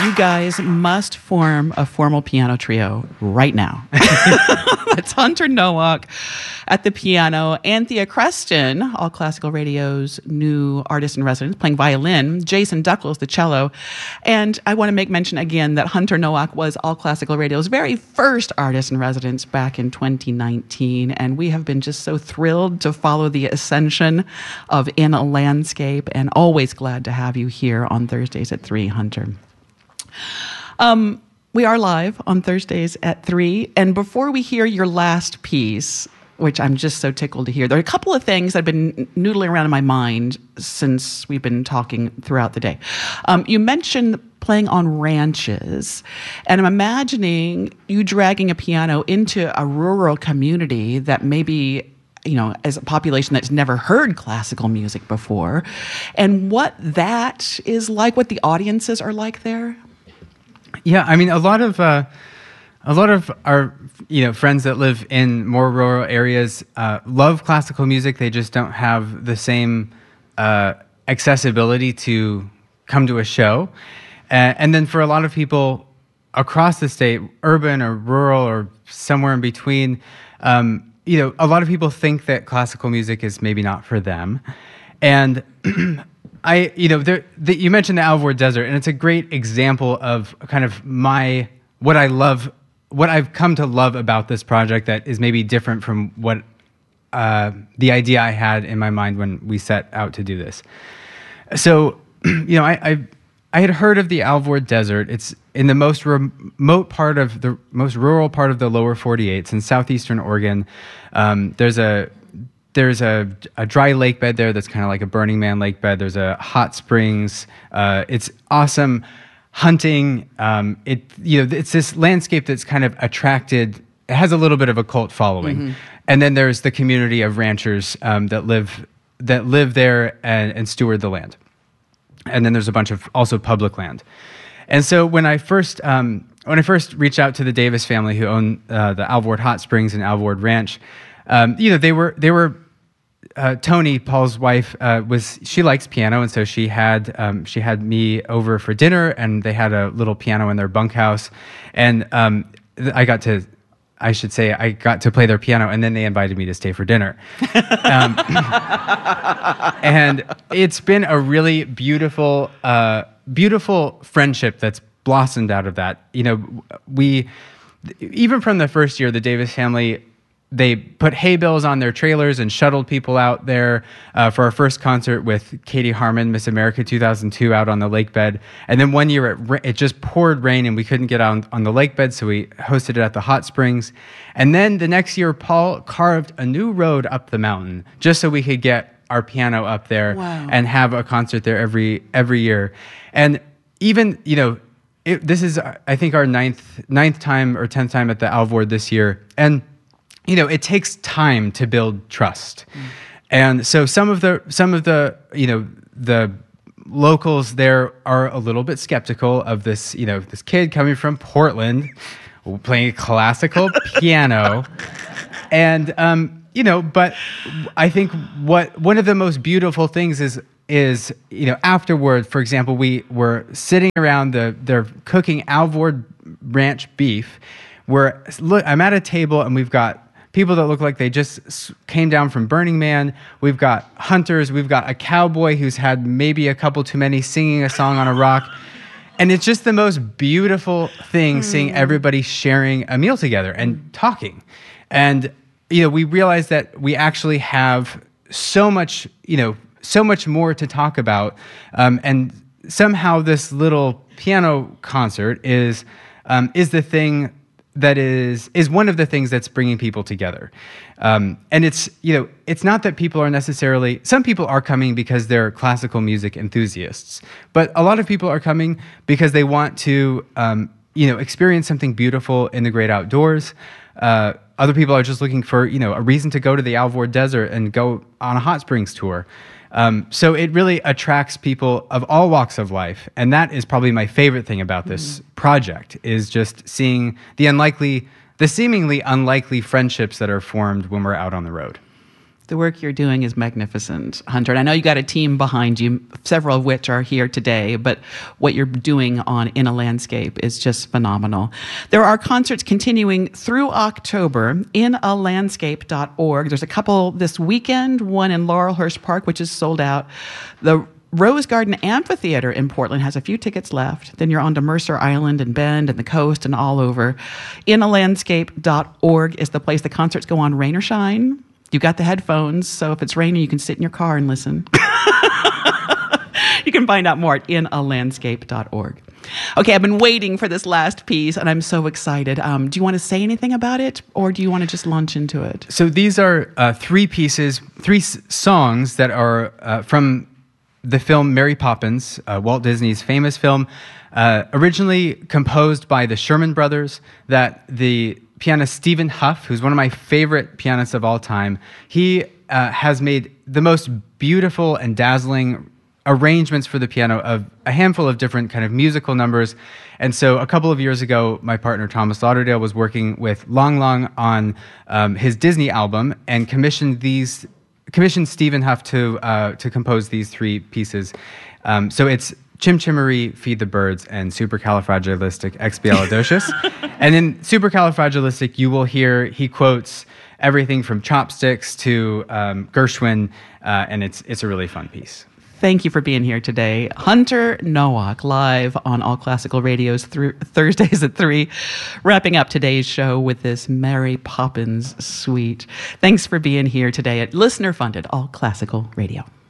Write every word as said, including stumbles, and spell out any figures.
You guys must form a formal piano trio right now. It's Hunter Nowak at the piano, Anthea Creston, All Classical Radio's new artist in residence, playing violin, Jason Duckles, the cello. And I want to make mention again that Hunter Nowak was All Classical Radio's very first artist in residence back in twenty nineteen. And we have been just so thrilled to follow the ascension of In a Landscape, and always glad to have you here on Thursdays at three, Hunter. Um, we are live on Thursdays at three. And before we hear your last piece, which I'm just so tickled to hear, there are a couple of things that have been noodling around in my mind since we've been talking throughout the day. Um, you mentioned playing on ranches, and I'm imagining you dragging a piano into a rural community that maybe, you know, as a population that's never heard classical music before, and what that is like, what the audiences are like there. Yeah, I mean, a lot of uh, a lot of our you know friends that live in more rural areas uh, love classical music. They just don't have the same uh, accessibility to come to a show. Uh, and then for a lot of people across the state, urban or rural or somewhere in between, um, you know, a lot of people think that classical music is maybe not for them. And I, you know, there, the, you mentioned the Alvord Desert, and it's a great example of kind of my, what I love, what I've come to love about this project that is maybe different from what uh, the idea I had in my mind when we set out to do this. So, you know, I, I, I had heard of the Alvord Desert. It's in the most remote part of the most rural part of the lower forty-eight. It's in southeastern Oregon. Um, there's a There's a, a dry lake bed there that's kind of like a Burning Man lake bed. There's a hot springs. Uh, it's awesome hunting. Um, it you know it's this landscape that's kind of attracted. It has a little bit of a cult following, mm-hmm. And then there's the community of ranchers um, that live that live there and, and steward the land. And then there's a bunch of also public land. And so when I first um, when I first reached out to the Davis family who own uh, the Alvord Hot Springs and Alvord Ranch, um, you know they were they were. Uh, Tony, Paul's wife, uh, was she likes piano, and so she had um, she had me over for dinner, and they had a little piano in their bunkhouse, and um, th- I got to, I should say, I got to play their piano, and then they invited me to stay for dinner, um, and it's been a really beautiful, uh, beautiful friendship that's blossomed out of that. You know, we even from the first year, the Davis family. They put hay bales on their trailers and shuttled people out there uh, for our first concert with Katie Harmon, Miss America two thousand two, out on the lake bed. And then one year it, it just poured rain and we couldn't get on, on the lake bed, so we hosted it at the hot springs. And then the next year, Paul carved a new road up the mountain just so we could get our piano up there. Wow. And have a concert there every every year. And even, you know, it, this is, I think, our ninth ninth time or tenth time at the Alvord this year. And you know, it takes time to build trust. Mm. And so some of the, some of the, you know, the locals there are a little bit skeptical of this, you know, this kid coming from Portland playing classical piano. And, um, you know, but I think what, one of the most beautiful things is, is, you know, afterward, for example, we were sitting around the, they're cooking Alvord Ranch beef. We're, look, I'm at a table and we've got people that look like they just came down from Burning Man. We've got hunters. We've got a cowboy who's had maybe a couple too many singing a song on a rock. And it's just the most beautiful thing mm. seeing everybody sharing a meal together and talking. And, you know, we realize that we actually have so much, you know, so much more to talk about. Um, and somehow this little piano concert is um, is the thing that is is one of the things that's bringing people together. Um, and it's, you know, it's not that people are necessarily, some people are coming because they're classical music enthusiasts, but a lot of people are coming because they want to, um, you know, experience something beautiful in the great outdoors. Uh, other people are just looking for, you know, a reason to go to the Alvord Desert and go on a hot springs tour. Um, so it really attracts people of all walks of life. And that is probably my favorite thing about this mm-hmm. project, is just seeing the unlikely, the seemingly unlikely friendships that are formed when we're out on the road. The work you're doing is magnificent, Hunter. And I know you got a team behind you, several of which are here today, but what you're doing on In a Landscape is just phenomenal. There are concerts continuing through October, in a landscape dot org. There's a couple this weekend, one in Laurelhurst Park, which is sold out. The Rose Garden Amphitheater in Portland has a few tickets left. Then you're on to Mercer Island and Bend and the coast and all over. in a landscape dot org is the place the concerts go on, rain or shine. You got the headphones, so if it's raining, you can sit in your car and listen. You can find out more at in a landscape dot org. Okay, I've been waiting for this last piece, and I'm so excited. Um, do you want to say anything about it, or do you want to just launch into it? So these are uh, three pieces, three s- songs that are uh, from the film Mary Poppins, uh, Walt Disney's famous film, uh, originally composed by the Sherman Brothers, that the pianist Stephen Huff, who's one of my favorite pianists of all time, he uh, has made the most beautiful and dazzling arrangements for the piano of a handful of different kind of musical numbers. And so a couple of years ago, my partner Thomas Lauderdale was working with Long Long on um, his Disney album and commissioned these commissioned Stephen Huff to uh, to compose these three pieces. Um, so it's Chim Chimery, Feed the Birds, and Supercalifragilisticexpialidocious. And in Supercalifragilistic, you will hear he quotes everything from Chopsticks to um, Gershwin, uh, and it's it's a really fun piece. Thank you for being here today. Hunter Nowak, live on All Classical Radio's th- Thursdays at three, wrapping up today's show with this Mary Poppins suite. Thanks for being here today at listener-funded All Classical Radio.